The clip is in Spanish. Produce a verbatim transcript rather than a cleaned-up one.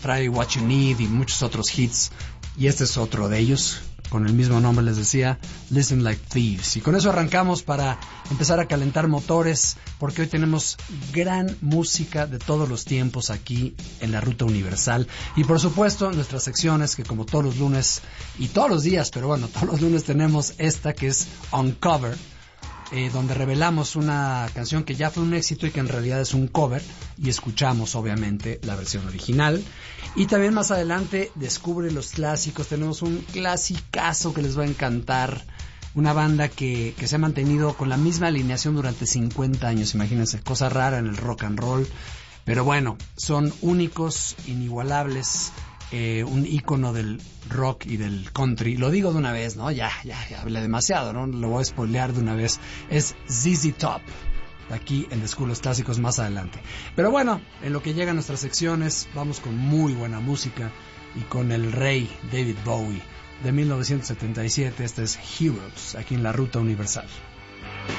trae What You Need y muchos otros hits, y este es otro de ellos, con el mismo nombre, les decía, Listen Like Thieves. Y con eso arrancamos para empezar a calentar motores, porque hoy tenemos gran música de todos los tiempos aquí en la Ruta Universal. Y por supuesto, nuestras secciones, que como todos los lunes, y todos los días, pero bueno, todos los lunes tenemos esta que es Uncover, eh, donde revelamos una canción que ya fue un éxito y que en realidad es un cover, y escuchamos obviamente la versión original. Y también más adelante descubre los clásicos. Tenemos un clasicazo que les va a encantar, una banda que, que se ha mantenido con la misma alineación durante cincuenta años, imagínense, cosa rara en el rock and roll, pero bueno, son únicos, inigualables, eh, un ícono del rock y del country. Lo digo de una vez, ¿no? Ya, ya, ya hablé demasiado, ¿no? Lo voy a spoilear de una vez. Es Z Z Top, aquí en Descubre los Clásicos más adelante. Pero bueno, en lo que llegan nuestras secciones, vamos con muy buena música y con el rey David Bowie de mil novecientos setenta y siete. Este es Heroes, aquí en la Ruta Universal.